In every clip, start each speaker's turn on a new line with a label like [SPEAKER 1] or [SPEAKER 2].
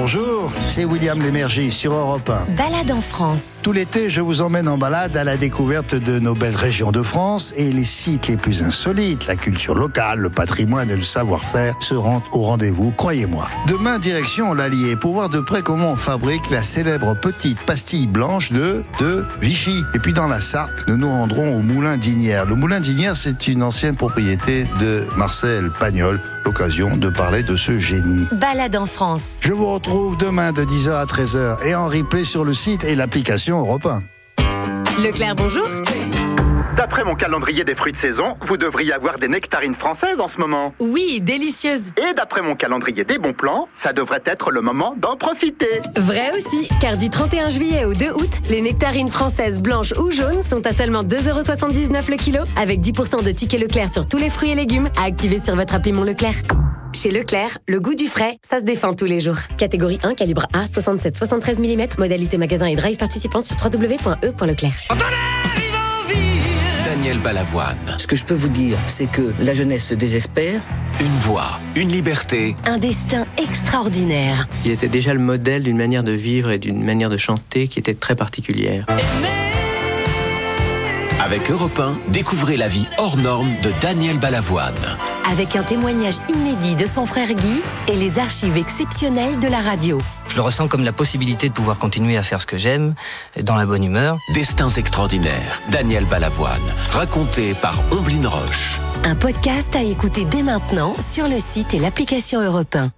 [SPEAKER 1] Bonjour, c'est William Lémergie sur Europe 1.
[SPEAKER 2] Balade en France.
[SPEAKER 1] Tout l'été, je vous emmène en balade à la découverte de nos belles régions de France et les sites les plus insolites. La culture locale, le patrimoine et le savoir-faire seront au rendez-vous, croyez-moi. Demain, direction l'Allier pour voir de près comment on fabrique la célèbre petite pastille blanche de Vichy. Et puis dans la Sarthe, nous nous rendrons au Moulin d'Isnières. Le Moulin d'Isnières, c'est une ancienne propriété de Marcel Pagnol. L'occasion de parler de ce génie.
[SPEAKER 2] Balade en France.
[SPEAKER 1] Je vous retrouve demain de 10h à 13h et en replay sur le site et l'application Europe 1.
[SPEAKER 2] Leclerc, bonjour.
[SPEAKER 3] D'après mon calendrier des fruits de saison, vous devriez avoir des nectarines françaises en ce moment.
[SPEAKER 2] Oui, délicieuses.
[SPEAKER 3] Et d'après mon calendrier des bons plans, ça devrait être le moment d'en profiter.
[SPEAKER 2] Vrai aussi, car du 31 juillet au 2 août, les nectarines françaises blanches ou jaunes sont à seulement 2,79€ le kilo, avec 10% de tickets Leclerc sur tous les fruits et légumes à activer sur votre appli Mon Leclerc. Chez Leclerc, le goût du frais, ça se défend tous les jours. Catégorie 1, calibre A, 67-73 mm, modalité magasin et drive participant sur www.e.leclerc.
[SPEAKER 4] Daniel Balavoine.
[SPEAKER 5] Ce que je peux vous dire, c'est que la jeunesse se désespère.
[SPEAKER 4] Une voix, une liberté.
[SPEAKER 2] Un destin extraordinaire.
[SPEAKER 6] Il était déjà le modèle d'une manière de vivre et d'une manière de chanter qui était très particulière.
[SPEAKER 4] Avec Europe 1, découvrez la vie hors norme de Daniel Balavoine.
[SPEAKER 2] Avec un témoignage inédit de son frère Guy et les archives exceptionnelles de la radio.
[SPEAKER 5] Je le ressens comme la possibilité de pouvoir continuer à faire ce que j'aime, dans la bonne humeur.
[SPEAKER 4] Destins extraordinaires, Daniel Balavoine. Raconté par Omblin Roche.
[SPEAKER 2] Un podcast à écouter dès maintenant sur le site et l'application Europe 1.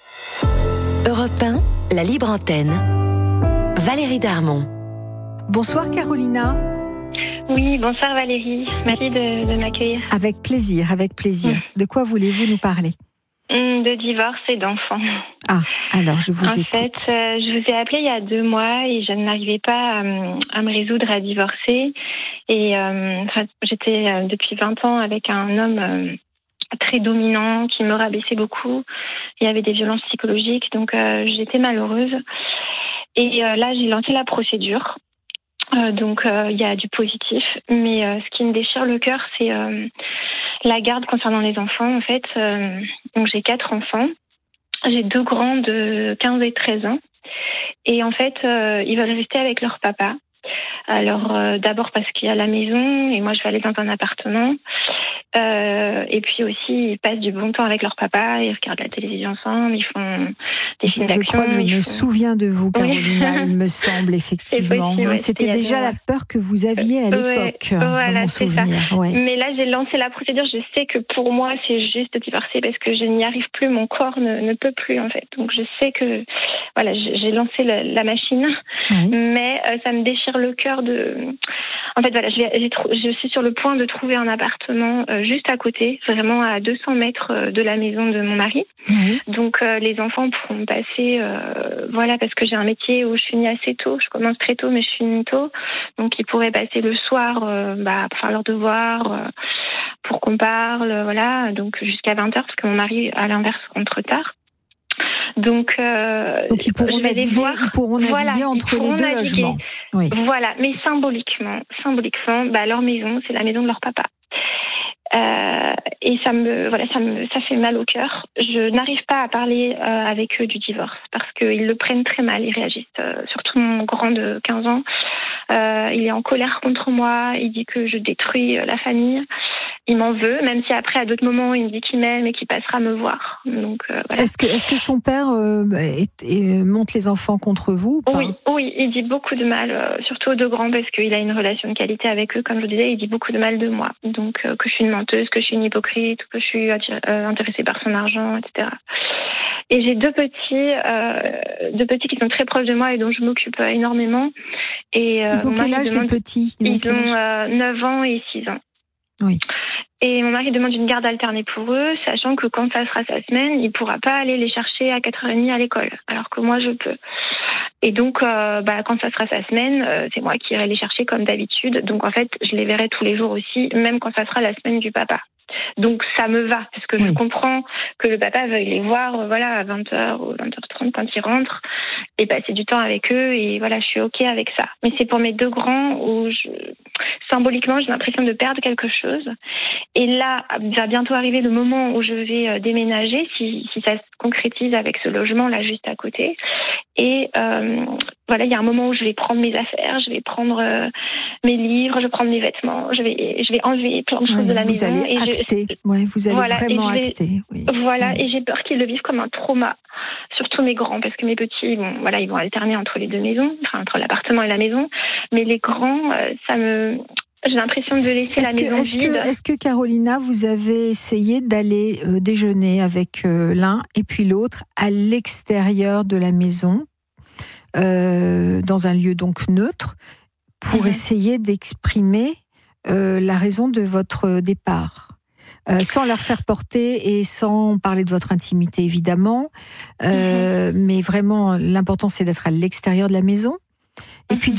[SPEAKER 2] Europe 1, la libre antenne. Valérie Darmon.
[SPEAKER 7] Bonsoir Carolina.
[SPEAKER 8] Oui, bonsoir Valérie. Merci de m'accueillir.
[SPEAKER 7] Avec plaisir, avec plaisir. De quoi voulez-vous nous parler ?
[SPEAKER 8] De divorce et d'enfants.
[SPEAKER 7] Ah, alors je vous écoute.
[SPEAKER 8] En fait, je vous ai appelé il y a 2 mois et je n'arrivais pas à me résoudre à divorcer. Et j'étais depuis 20 ans avec un homme très dominant qui me rabaissait beaucoup. Il y avait des violences psychologiques, donc j'étais malheureuse. Et là, j'ai lancé la procédure. Donc il y a du positif, mais ce qui me déchire le cœur, c'est la garde concernant les enfants. En fait, donc j'ai 4 enfants, j'ai 2 grands de 15 et 13 ans, et en fait ils veulent rester avec leur papa. Alors d'abord parce qu'il y a la maison et moi je vais aller dans un appartement, et puis aussi ils passent du bon temps avec leur papa, ils regardent la télévision ensemble, ils font des films d'action.
[SPEAKER 7] Je crois que je me souviens de vous, Carolina, oui. Il me semble effectivement.
[SPEAKER 8] Possible, ouais,
[SPEAKER 7] c'était déjà la peur que vous aviez à l'époque, dans mon souvenir. Ouais.
[SPEAKER 8] Mais là j'ai lancé la procédure, je sais que pour moi c'est juste de divorcer parce que je n'y arrive plus, mon corps ne peut plus en fait. Donc je sais que voilà, j'ai lancé la machine, oui. Mais ça me déchire le cœur en fait voilà, je suis sur le point de trouver un appartement juste à côté, vraiment à 200 mètres de la maison de mon mari. Oui. Donc les enfants pourront passer, voilà, parce que j'ai un métier où je finis assez tôt, je commence très tôt mais je finis tôt, donc ils pourraient passer le soir pour faire leurs devoirs, pour qu'on parle, voilà, donc jusqu'à 20h parce que mon mari à l'inverse rentre tard. Donc
[SPEAKER 7] ils pourront naviguer, voilà, entre les deux logements. Oui.
[SPEAKER 8] Voilà, mais symboliquement, leur maison, c'est la maison de leur papa. Et ça fait mal au cœur. Je n'arrive pas à parler avec eux du divorce parce qu'ils le prennent très mal, ils réagissent. Surtout mon grand de 15 ans, il est en colère contre moi, il dit que je détruis la famille. Il m'en veut, même si après, à d'autres moments, il me dit qu'il m'aime et qu'il passera me voir. Donc, voilà.
[SPEAKER 7] Est-ce que son père monte les enfants contre vous ou pas ?
[SPEAKER 8] Oui, il dit beaucoup de mal, surtout aux 2 grands, parce qu'il a une relation de qualité avec eux. Comme je vous disais, il dit beaucoup de mal de moi. Donc, que je suis une menteuse, que je suis une hypocrite, que je suis intéressée par son argent, etc. Et j'ai 2 petits qui sont très proches de moi et dont je m'occupe énormément. Et,
[SPEAKER 7] ils ont quel âge, les petits ?
[SPEAKER 8] Ils ont 9 ans et 6 ans.
[SPEAKER 7] Oui.
[SPEAKER 8] Et mon mari demande une garde alternée pour eux, sachant que quand ça sera sa semaine, il ne pourra pas aller les chercher à 4h30 à l'école, alors que moi je peux. Et donc, quand ça sera sa semaine, c'est moi qui irai les chercher comme d'habitude. Donc en fait, je les verrai tous les jours aussi, même quand ça sera la semaine du papa. Donc ça me va, parce que je comprends que le papa veuille les voir à 20h ou 20h30 quand il rentre. et passer du temps avec eux, et voilà, je suis OK avec ça. Mais c'est pour mes 2 grands où symboliquement, j'ai l'impression de perdre quelque chose. Et là, va bientôt arriver le moment où je vais déménager, si ça se concrétise avec ce logement là juste à côté. Et voilà, il y a un moment où je vais prendre mes affaires, je vais prendre mes livres, je vais prendre mes vêtements, je vais enlever plein de choses de la maison.
[SPEAKER 7] Vous allez acter. Vous allez vraiment acter.
[SPEAKER 8] Voilà, et j'ai peur qu'ils le vivent comme un trauma, surtout mes grands, parce que mes petits, ils vont alterner entre les 2 maisons, enfin entre l'appartement et la maison. Mais les grands, j'ai l'impression de laisser la maison vide.
[SPEAKER 7] Est-ce que Carolina, vous avez essayé d'aller déjeuner avec l'un et puis l'autre à l'extérieur de la maison, dans un lieu donc neutre, pour essayer d'exprimer la raison de votre départ, sans leur faire porter et sans parler de votre intimité évidemment, mais vraiment l'important c'est d'être à l'extérieur de la maison. Et puis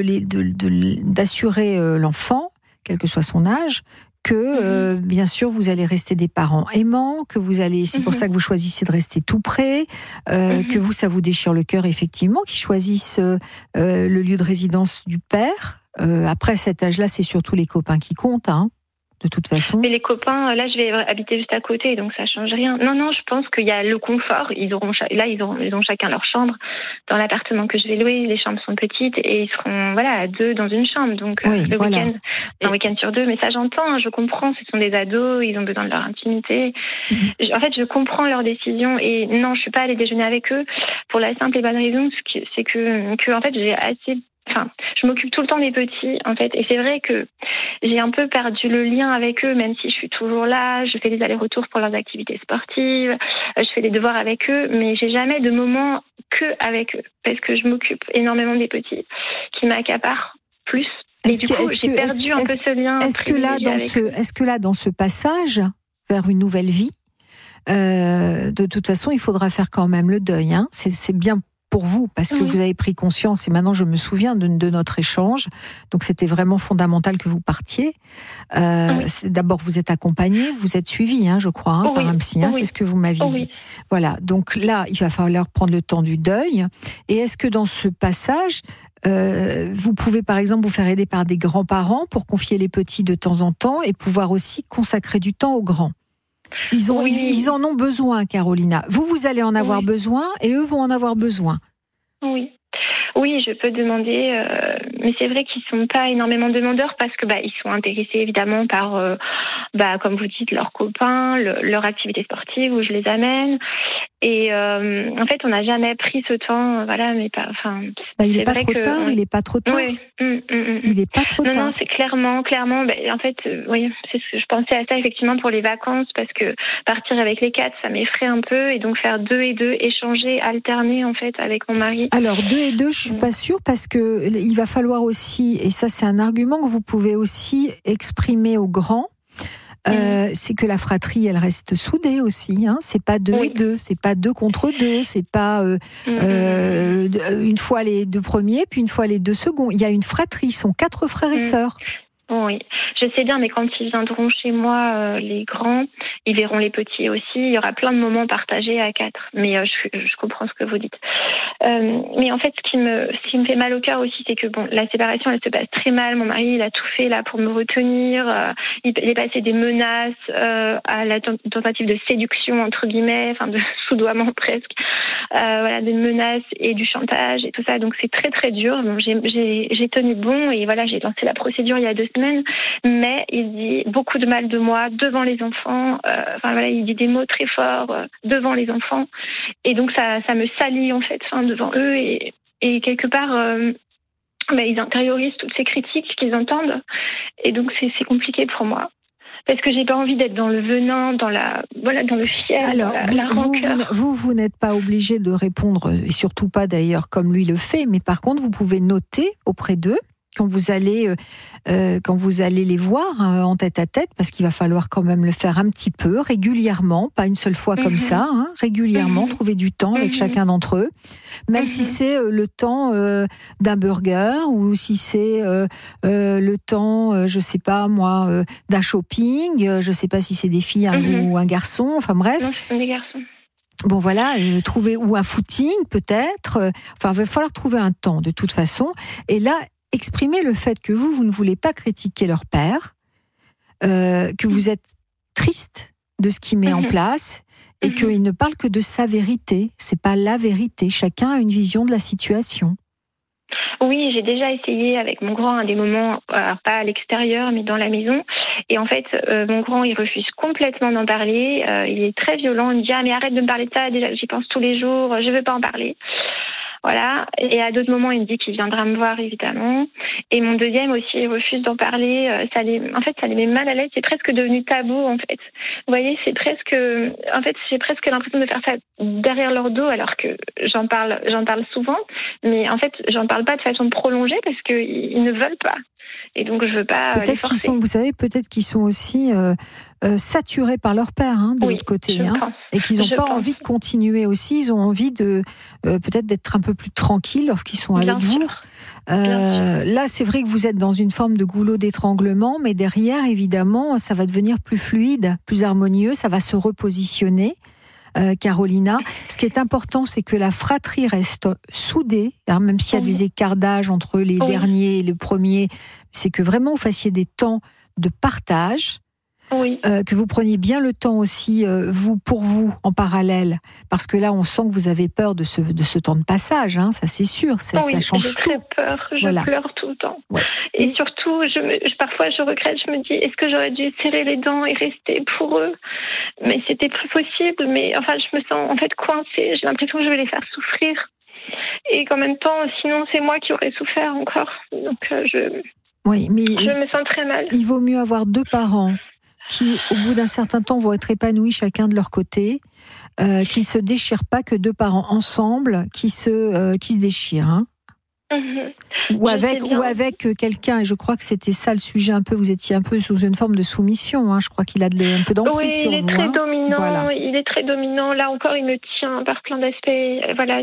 [SPEAKER 7] d'assurer l'enfant, quel que soit son âge, que bien sûr vous allez rester des parents aimants, que vous allez, c'est pour ça que vous choisissez de rester tout près, que vous, ça vous déchire le cœur effectivement, qu'ils choisissent le lieu de résidence du père. Après cet âge-là, c'est surtout les copains qui comptent, hein, de toute façon.
[SPEAKER 8] Mais les copains, là, je vais habiter juste à côté, donc ça change rien. Non, je pense qu'il y a le confort. Ils ont chacun leur chambre dans l'appartement que je vais louer. Les chambres sont petites et ils seront à 2 dans une chambre. Donc week-end, un week-end sur 2. Mais ça, j'entends, je comprends. Ce sont des ados, ils ont besoin de leur intimité. En fait, je comprends leurs décisions et non, je suis pas allée déjeuner avec eux pour la simple et bonne raison, c'est que en fait, j'ai assez. Enfin, je m'occupe tout le temps des petits, en fait. Et c'est vrai que j'ai un peu perdu le lien avec eux, même si je suis toujours là. Je fais des allers-retours pour leurs activités sportives. Je fais des devoirs avec eux. Mais j'ai jamais de moment que avec eux. Parce que je m'occupe énormément des petits qui m'accaparent plus. Et du coup, j'ai perdu un peu ce lien.
[SPEAKER 7] Est-ce que là, dans ce passage vers une nouvelle vie, de toute façon, il faudra faire quand même le deuil, hein. C'est bien pour vous, parce que vous avez pris conscience, et maintenant je me souviens de notre échange, donc c'était vraiment fondamental que vous partiez. D'abord, vous êtes accompagné, vous êtes suivi, je crois, par un psy, c'est ce que vous m'aviez dit. Voilà, donc là, il va falloir prendre le temps du deuil. Et est-ce que dans ce passage, vous pouvez par exemple vous faire aider par des grands-parents pour confier les petits de temps en temps et pouvoir aussi consacrer du temps aux grands? Ils en ont besoin, Carolina. Vous allez en avoir besoin et eux vont en avoir besoin.
[SPEAKER 8] Oui, je peux demander, mais c'est vrai qu'ils sont pas énormément demandeurs parce que ils sont intéressés évidemment par, comme vous dites, leurs copains, leur activité sportive où je les amène. Et en fait, on n'a jamais pris ce temps, mais pas. Enfin,
[SPEAKER 7] il est pas trop tard. Il est pas trop tard.
[SPEAKER 8] Oui.
[SPEAKER 7] Il est pas trop tard.
[SPEAKER 8] Non, c'est clairement. En fait, c'est ce que je pensais à ça effectivement pour les vacances parce que partir avec les 4, ça m'effraie un peu et donc faire 2 et 2, échanger, alterner en fait avec mon mari.
[SPEAKER 7] Alors 2 et 2, je suis pas sûre parce que il va falloir aussi, et ça c'est un argument que vous pouvez aussi exprimer aux grands. C'est que la fratrie, elle reste soudée aussi. C'est pas 2 et 2, c'est pas 2 contre 2, c'est pas une fois les 2 premiers, puis une fois les 2 seconds. Il y a une fratrie, ils sont 4 frères et sœurs.
[SPEAKER 8] Oui, je sais bien, mais quand ils viendront chez moi, les grands, ils verront les petits aussi. Il y aura plein de moments partagés à 4. Mais je comprends ce que vous dites. Mais en fait, ce qui me fait mal au cœur aussi, c'est que la séparation, elle se passe très mal. Mon mari, il a tout fait là pour me retenir. Il est passé des menaces à la tentative de séduction entre guillemets, enfin de soudoiement presque. Des menaces et du chantage et tout ça. Donc c'est très très dur. Donc j'ai tenu bon et j'ai lancé la procédure il y a 2 semaines. Mais il dit beaucoup de mal de moi devant les enfants. Il dit des mots très forts devant les enfants. Et donc ça me salit en fait devant eux et quelque part ils intériorisent toutes ces critiques qu'ils entendent. Et donc c'est compliqué pour moi. Parce que j'ai pas envie d'être dans le venin, dans le fiel,
[SPEAKER 7] alors,
[SPEAKER 8] la rancœur.
[SPEAKER 7] Vous n'êtes pas obligé de répondre, et surtout pas d'ailleurs comme lui le fait, mais par contre, vous pouvez noter auprès d'eux, quand vous allez les voir en tête à tête, parce qu'il va falloir quand même le faire un petit peu, régulièrement, pas une seule fois comme ça, régulièrement, trouver du temps avec chacun d'entre eux, même si c'est le temps d'un burger, ou si c'est le temps, je sais pas moi, d'un shopping, je sais pas si c'est des filles ou un garçon, enfin bref.
[SPEAKER 8] Non, ce sont des garçons.
[SPEAKER 7] Bon voilà, trouver ou un footing peut-être. Enfin, il va falloir trouver un temps de toute façon. Et là, exprimer le fait que vous ne voulez pas critiquer leur père, que vous êtes triste de ce qu'il met en place et qu'il ne parle que de sa vérité. C'est pas la vérité. Chacun a une vision de la situation.
[SPEAKER 8] Oui, j'ai déjà essayé avec mon grand à des moments, alors pas à l'extérieur, mais dans la maison. Et en fait, mon grand, il refuse complètement d'en parler. Il est très violent. Il me dit « Ah, mais arrête de me parler de ça. Déjà, j'y pense tous les jours. Je veux pas en parler. » Voilà. Et à d'autres moments, il me dit qu'il viendra me voir, évidemment. Et mon deuxième aussi, il refuse d'en parler. Ça les met mal à l'aise. C'est presque devenu tabou, en fait. Vous voyez, j'ai presque l'impression de faire ça derrière leur dos, alors que j'en parle souvent. Mais en fait, j'en parle pas de façon prolongée parce qu'ils ne veulent pas. Et donc, je veux pas les forcer.
[SPEAKER 7] Peut-être qu'ils sont aussi saturés par leur père, de l'autre côté, et qu'ils n'ont pas envie de continuer aussi. Ils ont envie de peut-être d'être un peu plus tranquilles lorsqu'ils sont avec vous. Là, c'est vrai que vous êtes dans une forme de goulot d'étranglement, mais derrière, évidemment, ça va devenir plus fluide, plus harmonieux, ça va se repositionner. Carolina, ce qui est important, c'est que la fratrie reste soudée, même s'il y a des écarts d'âge entre les derniers et le premier, c'est que vraiment vous fassiez des temps de partage. Que vous preniez bien le temps aussi, pour vous, en parallèle, parce que là, on sent que vous avez peur de ce temps de passage, ça c'est sûr, ça change tout.
[SPEAKER 8] J'ai très peur, je pleure tout le temps. Ouais. Et surtout, parfois je regrette, je me dis, est-ce que j'aurais dû serrer les dents et rester pour eux ? Mais c'était plus possible, mais enfin, je me sens en fait coincée, j'ai l'impression que je vais les faire souffrir. Et qu'en même temps, sinon, c'est moi qui aurais souffert encore. Donc, je me sens très mal.
[SPEAKER 7] Il vaut mieux avoir deux parents qui, au bout d'un certain temps, vont être épanouis chacun de leur côté, qui ne se déchirent pas, que deux parents ensemble qui se déchirent. Ou avec quelqu'un, et je crois que c'était ça le sujet un peu, vous étiez un peu sous une forme de soumission, je crois qu'il a un peu d'emprise sur vous.
[SPEAKER 8] Oui, il est très dominant, voilà. Il est très dominant, là encore il me tient par plein d'aspects, voilà,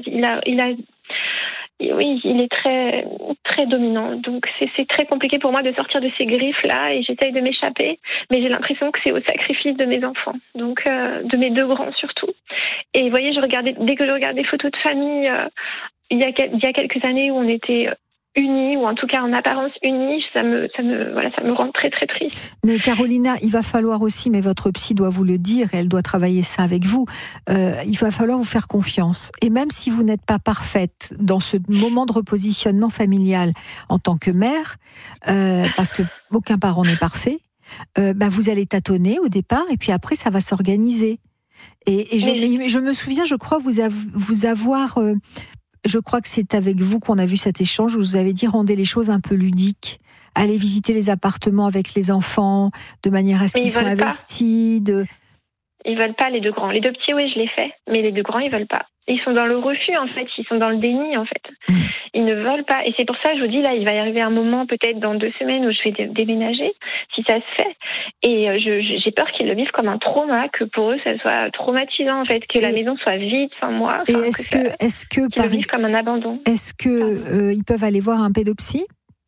[SPEAKER 8] il est très, très dominant. Donc, c'est très compliqué pour moi de sortir de ces griffes-là et j'essaye de m'échapper. Mais j'ai l'impression que c'est au sacrifice de mes enfants. Donc, de mes deux grands surtout. Et vous voyez, dès que je regarde des photos de famille, il y a quelques années où on était unis, ou en tout cas en apparence unis, ça me rend très très triste.
[SPEAKER 7] Mais Carolina, il va falloir aussi, mais votre psy doit vous le dire et elle doit travailler ça avec vous, il va falloir vous faire confiance. Et même si vous n'êtes pas parfaite dans ce moment de repositionnement familial en tant que mère, parce que aucun parent n'est parfait, vous allez tâtonner au départ et puis après ça va s'organiser. Et je me souviens, je crois vous avoir... je crois que c'est avec vous qu'on a vu cet échange où vous avez dit rendez les choses un peu ludiques. Allez visiter les appartements avec les enfants de manière à ce qu'ils soient investis.
[SPEAKER 8] Ils veulent pas, les deux grands. Les deux petits, oui, je l'ai fait. Mais les deux grands, ils veulent pas. Ils sont dans le refus, en fait. Ils sont dans le déni, en fait. Ils ne veulent pas. Et c'est pour ça que je vous dis, là, il va y arriver un moment, peut-être dans 2 semaines, où je vais déménager, si ça se fait. Et j'ai peur qu'ils le vivent comme un trauma, que pour eux, ça soit traumatisant, en fait, que la maison soit vide sans moi.
[SPEAKER 7] Et est-ce que
[SPEAKER 8] qu'ils le vivent comme un abandon.
[SPEAKER 7] Est-ce que ils peuvent aller voir un pédopsie ?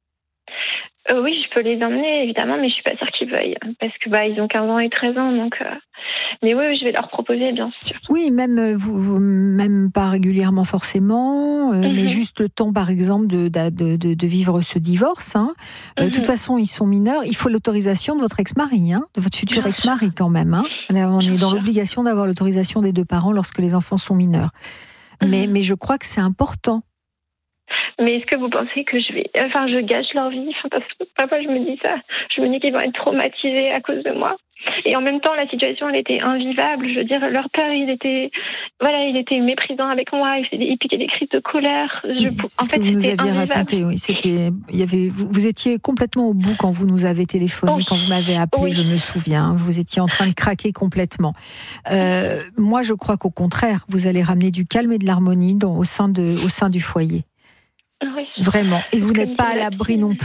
[SPEAKER 8] Oui, je peux les emmener, évidemment, mais je suis pas sûre qu'ils veuillent. Parce que ils ont 15 ans et 13 ans, donc... Mais oui, je vais leur proposer, bien sûr.
[SPEAKER 7] Oui, même vous même pas régulièrement forcément, mais juste le temps, par exemple, de vivre ce divorce. De toute façon, ils sont mineurs. Il faut l'autorisation de votre ex-mari, de votre futur ex-mari quand même. Là, on est dans l'obligation d'avoir l'autorisation des deux parents lorsque les enfants sont mineurs. Mais je crois que c'est important.
[SPEAKER 8] Mais est-ce que vous pensez que je gâche leur vie ? Parce que parfois je me dis ça. Je me dis qu'ils vont être traumatisés à cause de moi. Et en même temps, la situation, elle était invivable. Je veux dire, leur père, il était méprisant avec moi. Il piquait des cris de colère.
[SPEAKER 7] C'est ce que vous nous aviez raconté. Oui, vous étiez complètement au bout quand vous nous avez téléphoné, quand vous m'avez appelé. Je me souviens. Vous étiez en train de craquer complètement. Moi, je crois qu'au contraire, vous allez ramener du calme et de l'harmonie au sein du foyer.
[SPEAKER 8] Oui.
[SPEAKER 7] Vraiment. Et vous n'êtes pas à l'abri non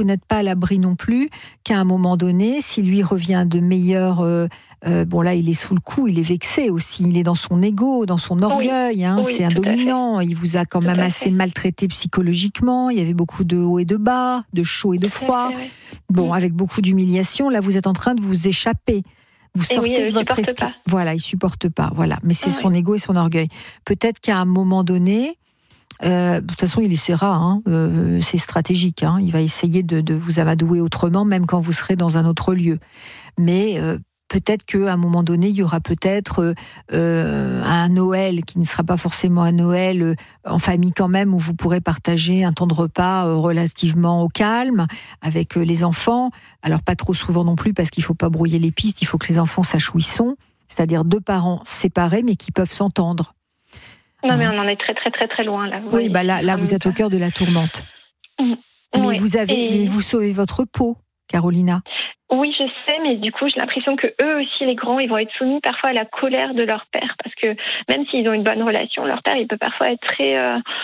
[SPEAKER 7] plus qu'à un moment donné, si lui revient de meilleur, là il est sous le coup, il est vexé aussi, il est dans son ego, dans son orgueil, c'est un dominant, il vous a quand même assez maltraité psychologiquement, il y avait beaucoup de hauts et de bas, de chaud et de froid, avec beaucoup d'humiliation, là vous êtes en train de vous échapper. Vous sortez de votre esprit. Voilà, il supporte pas. Voilà, mais c'est son ego et son orgueil. Peut-être qu'à un moment donné, de toute façon, il essaiera. C'est stratégique. Il va essayer de vous amadouer autrement, même quand vous serez dans un autre lieu. Mais peut-être qu'à un moment donné, il y aura peut-être un Noël qui ne sera pas forcément un Noël en famille quand même, où vous pourrez partager un temps de repas relativement au calme avec les enfants. Alors pas trop souvent non plus, parce qu'il ne faut pas brouiller les pistes, il faut que les enfants sachent où ils sont, c'est-à-dire 2 parents séparés mais qui peuvent s'entendre.
[SPEAKER 8] Non, mais on en est très très très très loin là.
[SPEAKER 7] Oui, là vous êtes au cœur de la tourmente. Mais vous sauvez votre peau, Carolina.
[SPEAKER 8] Oui, je sais, mais du coup, j'ai l'impression que eux aussi, les grands, ils vont être soumis parfois à la colère de leur père, parce que même s'ils ont une bonne relation, leur père, il peut parfois être très,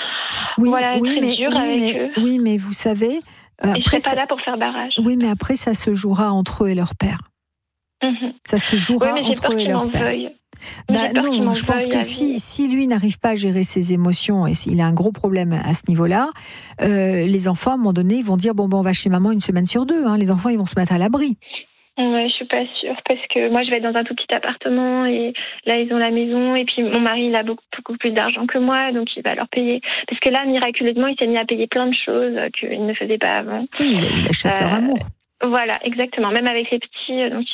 [SPEAKER 8] très dur avec eux.
[SPEAKER 7] Oui, mais vous savez,
[SPEAKER 8] après, je ne serai pas là pour faire barrage.
[SPEAKER 7] Oui, mais après, ça se jouera entre eux et leur père. Ça se jouera entre eux et leur père. Non, je pense que si lui n'arrive pas à gérer ses émotions et s'il a un gros problème à ce niveau-là, les enfants, à un moment donné, ils vont dire on va chez maman une semaine sur 2. Les enfants, ils vont se mettre à l'abri.
[SPEAKER 8] Ouais, je suis pas sûre, parce que moi, je vais être dans un tout petit appartement et là, ils ont la maison et puis mon mari, il a beaucoup plus d'argent que moi, donc il va leur payer. Parce que là, miraculeusement, il s'est mis à payer plein de choses qu'il ne faisait pas avant.
[SPEAKER 7] Oui, il achète leur amour.
[SPEAKER 8] Voilà, exactement. Même avec les petits, donc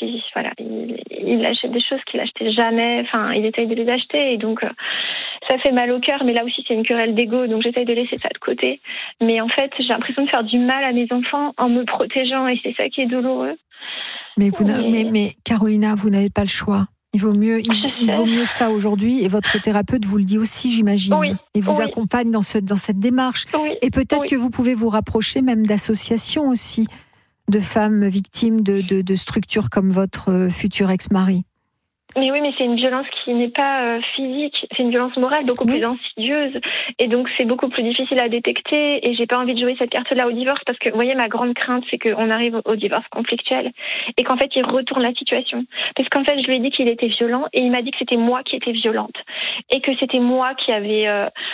[SPEAKER 8] il achète des choses qu'il achetait jamais. Enfin, il essaye de les acheter et donc ça fait mal au cœur. Mais là aussi, c'est une querelle d'ego, donc j'essaye de laisser ça de côté. Mais en fait, j'ai l'impression de faire du mal à mes enfants en me protégeant et c'est ça qui est douloureux.
[SPEAKER 7] Mais Carolina, vous n'avez pas le choix. Il vaut mieux ça aujourd'hui, et votre thérapeute vous le dit aussi, j'imagine.
[SPEAKER 8] Oui,
[SPEAKER 7] et vous accompagne dans cette démarche.
[SPEAKER 8] Oui,
[SPEAKER 7] et peut-être que vous pouvez vous rapprocher même d'associations aussi, de femmes victimes de structures comme votre futur ex-mari.
[SPEAKER 8] Mais oui, mais c'est une violence qui n'est pas physique, c'est une violence morale beaucoup plus insidieuse, et donc c'est beaucoup plus difficile à détecter, et j'ai pas envie de jouer cette carte-là au divorce, parce que, vous voyez, ma grande crainte, c'est qu'on arrive au divorce conflictuel, et qu'en fait, il retourne la situation. Parce qu'en fait, je lui ai dit qu'il était violent, et il m'a dit que c'était moi qui étais violente, et que c'était moi qui avait,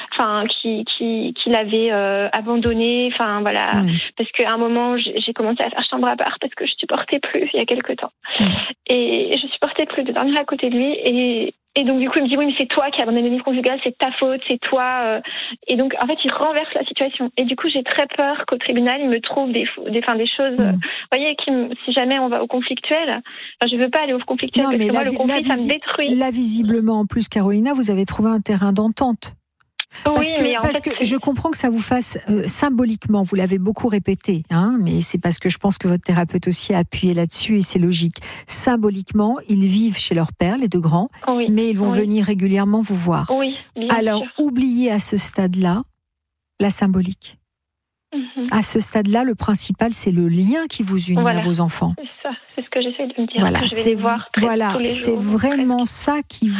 [SPEAKER 8] qui l'avais abandonné, parce qu'à un moment, j'ai commencé à faire chambre à part, parce que je supportais plus, il y a quelque temps. Et je supportais plus de dormir à côté de lui, et donc du coup il me dit oui, mais c'est toi qui as abandonné le vie conjugale, c'est ta faute, c'est toi, et donc en fait il renverse la situation, et du coup j'ai très peur qu'au tribunal il me trouve des choses, vous voyez, si jamais on va au conflictuel, je veux pas aller au conflictuel, parce que moi le conflit ça me détruit.
[SPEAKER 7] Là visiblement en plus, Carolina, vous avez trouvé un terrain d'entente. Parce que je comprends que ça vous fasse symboliquement, vous l'avez beaucoup répété, mais c'est parce que je pense que votre thérapeute aussi a appuyé là-dessus, et c'est logique. Symboliquement, ils vivent chez leur père, les 2 grands, mais ils vont venir régulièrement vous voir.
[SPEAKER 8] Oui,
[SPEAKER 7] alors, oubliez à ce stade-là la symbolique. À ce stade-là, le principal, c'est le lien qui vous unit à vos enfants.
[SPEAKER 8] C'est ça, c'est ce que j'essaie de me dire.
[SPEAKER 7] Voilà,
[SPEAKER 8] je vais les voir tous les jours,
[SPEAKER 7] c'est vraiment ça qui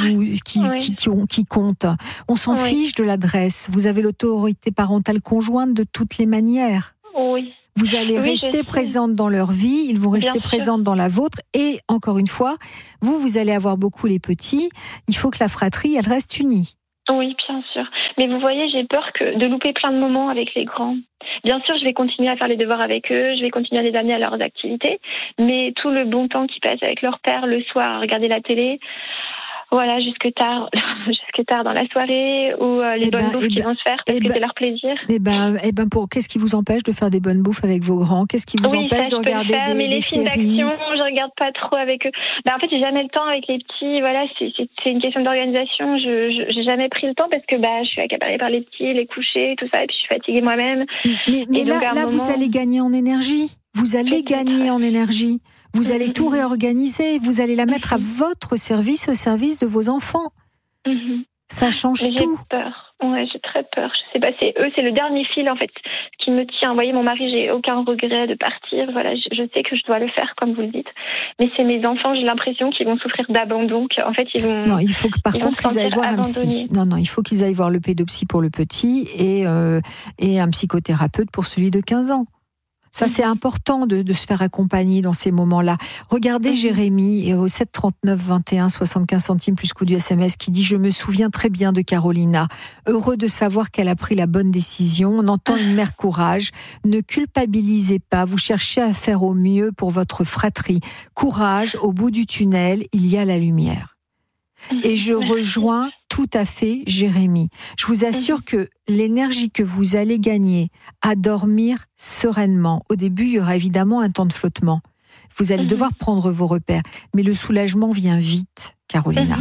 [SPEAKER 7] compte. On s'en fiche de l'adresse. Vous avez l'autorité parentale conjointe de toutes les manières.
[SPEAKER 8] Oui.
[SPEAKER 7] Vous allez rester présente dans leur vie, ils vont rester présentes dans la vôtre, et encore une fois, vous allez avoir beaucoup les petits. Il faut que la fratrie, elle reste unie.
[SPEAKER 8] Oui, bien sûr. Mais vous voyez, j'ai peur de louper plein de moments avec les grands. Bien sûr, je vais continuer à faire les devoirs avec eux, je vais continuer à les amener à leurs activités, mais tout le bon temps qu'ils passent avec leur père le soir à regarder la télé, voilà, jusque tard dans la soirée, ou les bonnes bouffes qu'ils vont se faire parce que c'est leur plaisir.
[SPEAKER 7] Qu'est-ce qui vous empêche de faire des bonnes bouffes avec vos grands? Qu'est-ce qui vous empêche de regarder
[SPEAKER 8] mais les films d'action, je regarde pas trop avec eux. En fait, j'ai jamais le temps avec les petits. Voilà, c'est une question d'organisation. J'ai jamais pris le temps parce que je suis accaparée par les petits, les coucher, tout ça, et puis je suis fatiguée moi-même.
[SPEAKER 7] Mais là, vous allez gagner en énergie. Vous allez gagner en énergie. Vous allez tout réorganiser. Vous allez la mettre à votre service, au service de vos enfants. Ça change tout.
[SPEAKER 8] J'ai peur. Ouais, j'ai très peur. Je sais pas, c'est le dernier fil en fait qui me tient. Vous voyez, mon mari, j'ai aucun regret de partir. Voilà, je sais que je dois le faire comme vous le dites. Mais c'est mes enfants, j'ai l'impression qu'ils vont souffrir d'abandon. En fait, ils vont.
[SPEAKER 7] Non, il faut que par contre qu'ils aillent voir un psy. Non, il faut qu'ils aillent voir le pédopsie pour le petit et un psychothérapeute pour celui de 15 ans. Ça, c'est important de se faire accompagner dans ces moments-là. Regardez Jérémy au 7 39 21 75 centimes plus coût du SMS qui dit « Je me souviens très bien de Carolina. Heureux de savoir qu'elle a pris la bonne décision. On entend une mère courage. Ne culpabilisez pas. Vous cherchez à faire au mieux pour votre fratrie. Courage, au bout du tunnel, il y a la lumière. » Et je rejoins tout à fait Jérémy. Je vous assure que l'énergie que vous allez gagner à dormir sereinement, au début, il y aura évidemment un temps de flottement. Vous allez devoir prendre vos repères. Mais le soulagement vient vite, Carolina.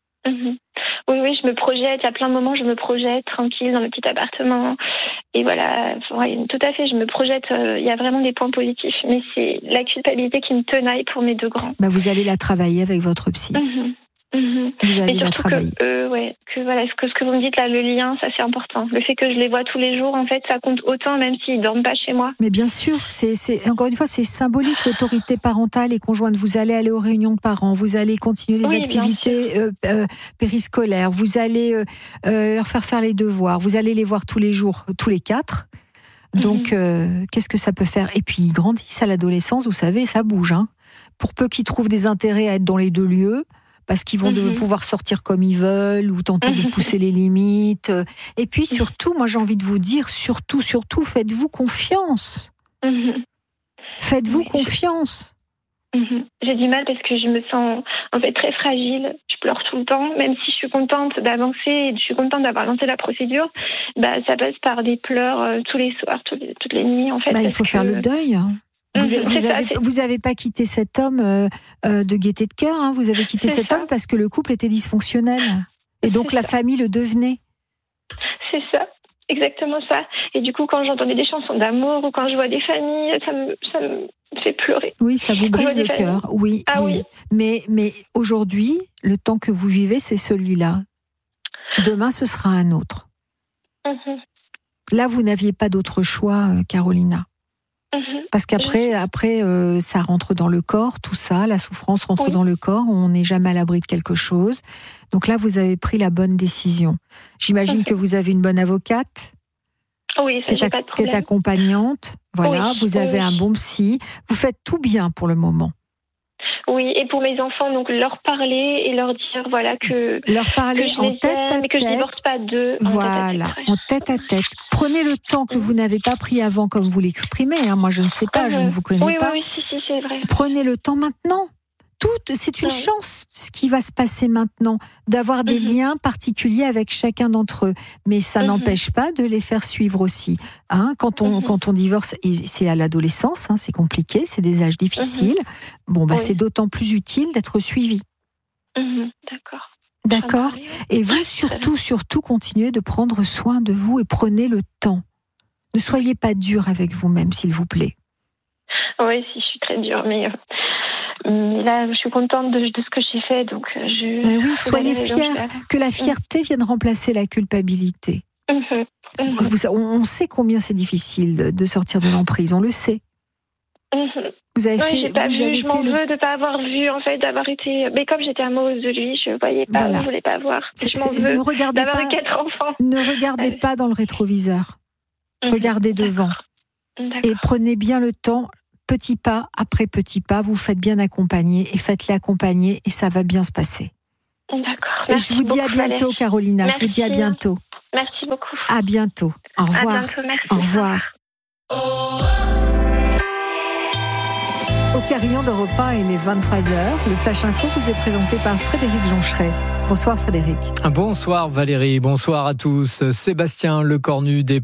[SPEAKER 8] Oui, je me projette. Il y a plein de moments, je me projette tranquille dans le petit appartement. Et voilà, tout à fait, je me projette. Il y a vraiment des points positifs. Mais c'est la culpabilité qui me tenaille pour mes deux grands.
[SPEAKER 7] Vous allez la travailler avec votre psy. Vous allez la travailler.
[SPEAKER 8] Ce que vous me dites là, le lien, ça c'est important. Le fait que je les vois tous les jours, en fait, ça compte autant, même s'ils dorment pas chez moi.
[SPEAKER 7] Mais bien sûr, c'est encore une fois, c'est symbolique, l'autorité parentale et conjointe. Vous allez aller aux réunions de parents, vous allez continuer les activités périscolaires, vous allez leur faire les devoirs, vous allez les voir tous les jours, tous les 4. Donc, qu'est-ce que ça peut faire ? Et puis, ils grandissent à l'adolescence, vous savez, ça bouge. Pour peu qu'ils trouvent des intérêts à être dans les deux lieux, parce qu'ils vont pouvoir sortir comme ils veulent ou tenter de pousser les limites. Et puis surtout, moi j'ai envie de vous dire, surtout, faites-vous confiance. Faites-vous confiance.
[SPEAKER 8] J'ai du mal parce que je me sens en fait très fragile. Je pleure tout le temps, même si je suis contente d'avancer et je suis contente d'avoir lancé la procédure. Ça passe par des pleurs tous les soirs, toutes les nuits en fait.
[SPEAKER 7] Il faut faire le deuil. Vous avez pas quitté cet homme de gaieté de cœur, vous avez quitté cet homme parce que le couple était dysfonctionnel. Et donc la famille le devenait.
[SPEAKER 8] C'est ça, exactement ça. Et du coup, quand j'entendais des chansons d'amour ou quand je vois des familles, ça me fait pleurer.
[SPEAKER 7] Oui, ça vous brise le cœur. Oui. Mais aujourd'hui, le temps que vous vivez, c'est celui-là. Demain, ce sera un autre. Là, vous n'aviez pas d'autre choix, Carolina. Parce qu'après, ça rentre dans le corps, tout ça, la souffrance rentre dans le corps, on n'est jamais à l'abri de quelque chose. Donc là, vous avez pris la bonne décision. J'imagine que vous avez une bonne avocate,
[SPEAKER 8] qui est
[SPEAKER 7] accompagnante, vous avez un bon psy, vous faites tout bien pour le moment.
[SPEAKER 8] Oui, et pour mes enfants, donc leur parler et leur dire que
[SPEAKER 7] leur parler
[SPEAKER 8] que
[SPEAKER 7] en tête à tête,
[SPEAKER 8] mais que je divorce pas d'eux.
[SPEAKER 7] En tête à tête. Prenez le temps que vous n'avez pas pris avant, comme vous l'exprimez. Moi, je ne sais pas, je ne vous connais pas.
[SPEAKER 8] Oui, c'est vrai.
[SPEAKER 7] Prenez le temps maintenant. C'est une chance, ce qui va se passer maintenant, d'avoir des liens particuliers avec chacun d'entre eux. Mais ça n'empêche pas de les faire suivre aussi. Quand on divorce, et c'est à l'adolescence, c'est compliqué, c'est des âges difficiles. C'est d'autant plus utile d'être suivi. D'accord. Et vous, surtout, continuez de prendre soin de vous et prenez le temps. Ne soyez pas dur avec vous-même, s'il vous plaît.
[SPEAKER 8] Oui, je suis très dure, mais là, je suis contente de ce que j'ai fait, donc
[SPEAKER 7] soyez fiers, que la fierté vienne remplacer la culpabilité. On sait combien c'est difficile de sortir de l'emprise, on le sait. Vous avez fait.
[SPEAKER 8] Je m'en veux de ne pas avoir vu, en fait, d'avoir été. Mais comme j'étais amoureuse de lui, je ne voyais pas, je ne voulais pas voir. Je m'en veux d'avoir 4 enfants.
[SPEAKER 7] Ne regardez pas dans le rétroviseur. Regardez devant. Et prenez bien le temps. Petit pas après petit pas, vous faites bien accompagner et faites-les accompagner et ça va bien se passer.
[SPEAKER 8] D'accord.
[SPEAKER 7] Et je vous dis à bientôt, Carolina.
[SPEAKER 8] Merci.
[SPEAKER 7] Je vous dis à bientôt.
[SPEAKER 8] Merci beaucoup.
[SPEAKER 7] À bientôt. Au revoir.
[SPEAKER 8] À bientôt, merci.
[SPEAKER 7] Au revoir. Au Carillon d'Europe 1, il est 23h. Le Flash Info vous est présenté par Frédéric Joncheret. Bonsoir Frédéric.
[SPEAKER 9] Bonsoir Valérie, bonsoir à tous. Sébastien Lecornu